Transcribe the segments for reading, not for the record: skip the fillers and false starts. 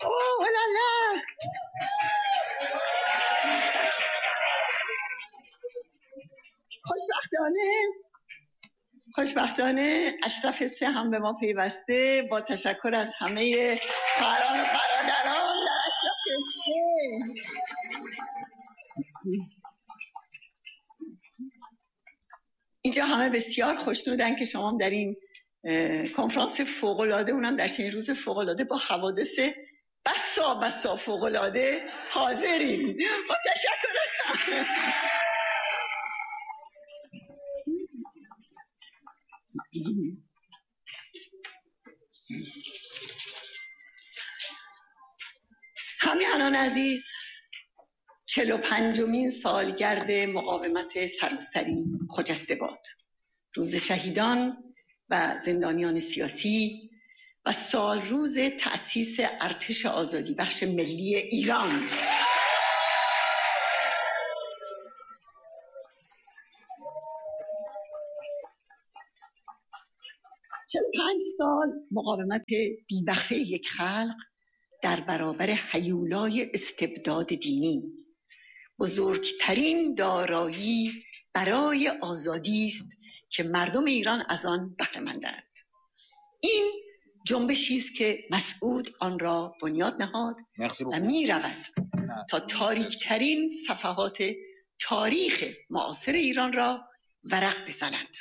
اوه لالا. خوشبختانه اشرف سه هم به ما پیوسته. با تشکر از همه خواهران و برادران در اشرف سه. اینجا همه بسیار خوشنودن که شما در این کنفرانس فوق‌العاده، اونم در چنین روز فوق‌العاده با حوادث بسا فوق‌العاده حاضرین. با تشکر از همه. همیهنان عزیز، 45مین سالگرد مقاومت سراسری خجسته باد. روز شهیدان و زندانیان سیاسی و سال روز تأسیس ارتش آزادی بخش ملی ایران. چهل 45 سال مقاومت بی‌بخته یک خلق در برابر هیولای استبداد دینی، بزرگترین دارایی برای آزادی است که مردم ایران از آن بهره مندند. این جنبشی است که مسعود آن را بنیاد نهاد و می رود تا تاریکترین صفحات تاریخ معاصر ایران را ورق بزنند.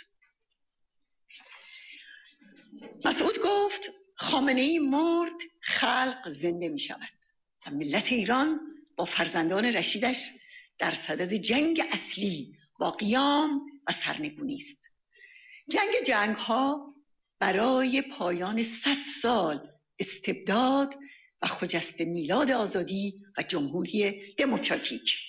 مسعود گفت خامنه‌ای مرد، خلق زنده می شود و ملت ایران با فرزندان رشیدش در صدد جنگ اصلی با قیام و سرنگونی است. جنگ ها برای پایان 100 سال استبداد و خجسته میلاد آزادی و جمهوری دموکراتیک.